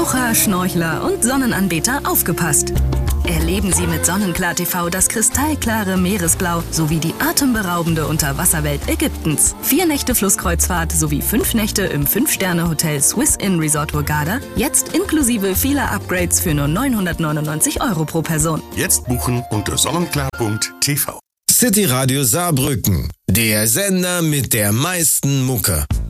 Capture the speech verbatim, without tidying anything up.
Taucher, Schnorchler und Sonnenanbeter aufgepasst. Erleben Sie mit Sonnenklar T V das kristallklare Meeresblau sowie die atemberaubende Unterwasserwelt Ägyptens. Vier Nächte Flusskreuzfahrt sowie fünf Nächte im fünf-Sterne-Hotel Swiss Inn Resort Hurghada. Jetzt inklusive vieler Upgrades für nur neunhundertneunundneunzig Euro pro Person. Jetzt buchen unter sonnenklar punkt t v. City Radio Saarbrücken, der Sender mit der meisten Mucke.